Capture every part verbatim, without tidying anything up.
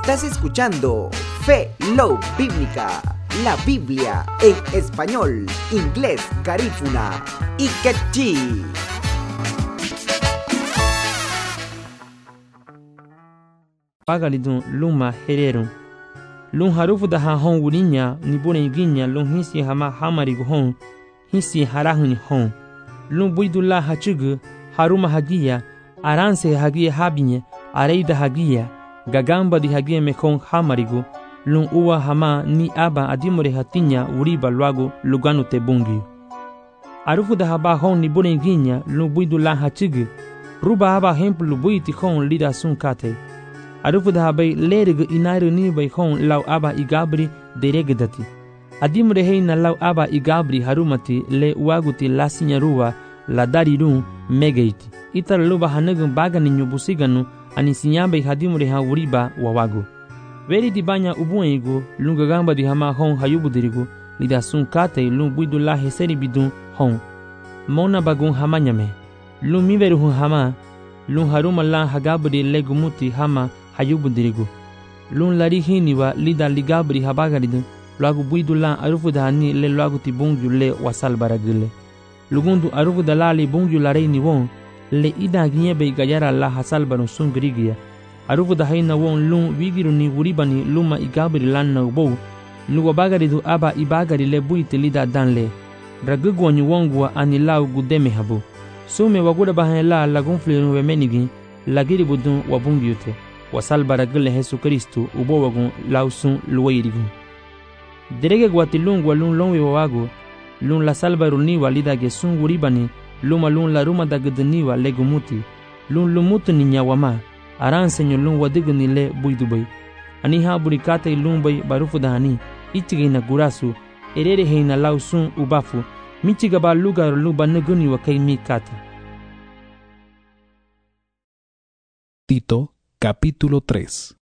Estás escuchando Fe Love Bíblica, la Biblia en español, inglés, garífuna y quechí. Pagalidun luma hererun. Lun harufu da hon wurinya ni bore ginya lun hisi hama hamari hon hisi harahun hon. Lun buidula hachugu haruma hagia aranse hagia habinye areida hagia gagamba di hagia mekon hamarigu lun uwa hama ni aba adimore hatinya uriba luago luganu te bungi. Arufu da haba hon ni bore ginya lun buidula hachugu ruba haba hemplu buiti hon lida sun kate. Arufu da habai lerege inairu ni bai hon lau aba igabri deregedati. Adimre heina lau aba igabri harumati le uaguti lasinya ruwa la darirun megeiti. Itar luba hanagun bagani nyubusiganu ani sinyabai hadimre ha uriba wawagu. Veri di banya ubuengu lunga gamba di hama hon hayubudirigu lida sun kate lung buidula heseri bidun hon. Mona bagun hamanyame. Lung miveru hun hama lung haruma la hagabri legumuti hama hayubudirigu. Lun lari hiniwa lida ligabri habagaridu luagu buidula arufu da hani le luagu ti bungju le wasal baragile. Lugundu arufu da la li bungju la reini won le ida ginyebe gayara la hasal barun sungrigia. Arufu da haina won lun wigiru ni uribani luma igabri lanna ubo luwa bagaridu aba ibagari le buite lida danle. Ragugwanyu wongwa ani lau gudeme habu. Sume wagura bahan la lagunfliru wemenigi lagiri budun wabungyute. Wasal baragile Jesu Kristu ubo wagun lausun luwairigu. Derege gwati lungwa lun longwe wawagu lun la salbaru niwa lida gesun uribani luma lun la ruma da gudniwa legumuti lun lumutu ni nyawama aransenyo lun wadigni le buidubai. Ani ha burikate lun bai barufu dahani ichigina gurasu erere heina lausun ubafu michiga ba lugar luba neguni wa kai mikata. Tito capítulo tres.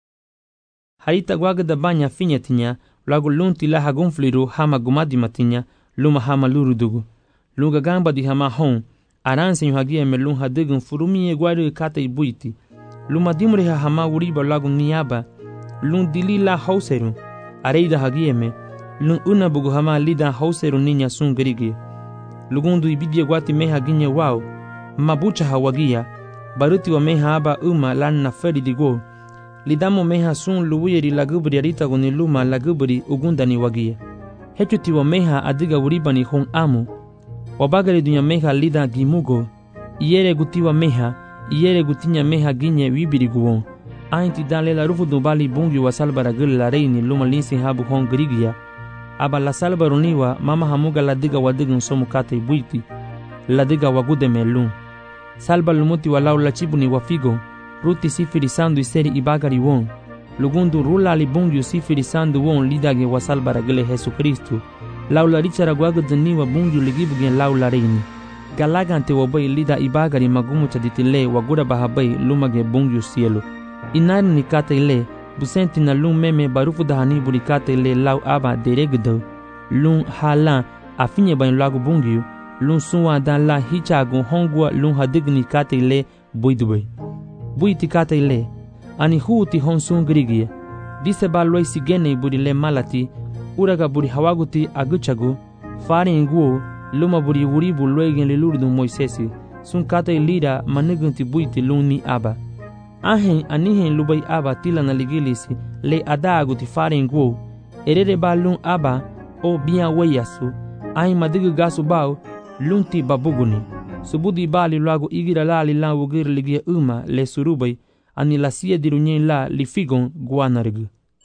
Harita guaga da banya finyatinya luagu lunti la hagunfliru hama gumadimatinya luma hama lurudugu. Lunga gamba di hama hon aransenyo hagia me lun hadigun furumie guaru kata ibuiti. Luma dimre ha hama uriba luagu niaba lun dili la hauseru areida hagia me lun unabugu hama lida hauseru ninya sun gerigi. Lugundu ibidia guati meha ginya wao mabucha hawagia baruti wa meha aba uma lanna feri digo lidamo meha sun luwiri lagubri arita guni luma lagubri ugundani wagia. Hechuti wa meha adiga uribani hon amu wabagari dunya meha lida gimugo iere guti wa meha iere gutinya meha ginye wibiri guwon ainti dale la rufu dubali bungi wa salbara gule la reini luma linsi habu hon grigia aba la salbaruniwa mama hamuga ladiga wadigun somu kate ibuiti ladiga wagude melun salba lumuti walau la chibuni wa figo ruti sifiri sandu iseri ibagari won lugundu rula li bungi sifiri sandu won lidage wa salbara gule Jesu Kristu lau la richara guagudni wa bungi ligibugen lau la reini galagante wabai lida ibagari magumu chaditile wagura bahabai lumage bungi cielo inari nikate ile busenti na lun meme barufu dahani burikate ile lau aba deregdo lun hala afinye bain lagu bungi lun suwa dan la hichagu hongwa lun hadigni kate ile buidube buiti kate ile ani huuti hon sun grigie dise ba loi sigene buri le malati uraga buri hawaguti aguchagu fari nguo luma buri uribu loigen le lurdu moisesi sun kate lira manigunti buiti lun ni aba ahen anihen lubai aba tila na ligilisi le adagu ti fari nguo erere ba lun aba o biya wayasu ahin madigu gasu bao lunti babuguni subudi bali luago igira la li la wugir ligia uma le surubai ani la sia dirunyen la li figon guanargu.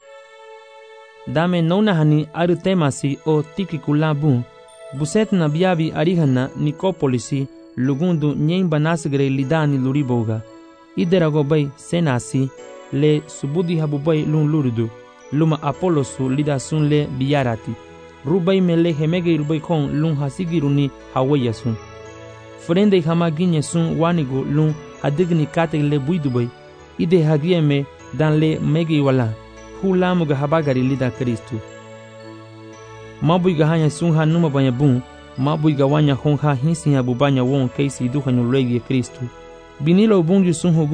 Dame nona hani aru temasi o tiki kulabu buset na biavi arihana Nikopolisi lugundu nyen banasgre lidani luriboga iderago bay senasi le subudi habubay lun lurudu luma Apolosu lida sun le biyarati rubai mele hemege rubai kon lun hasigiruni hawayasun frende hama ginye sun wanigo lun hadigni kate le buidubay ide hagieme dan le mege wala hulamuga habagari lida Kristu mabuiga hanya sun hanuma banya bun mabuiga wanya hon ha hinsi habubanya won keisi duhanyo lege Kristu binilo bungi sun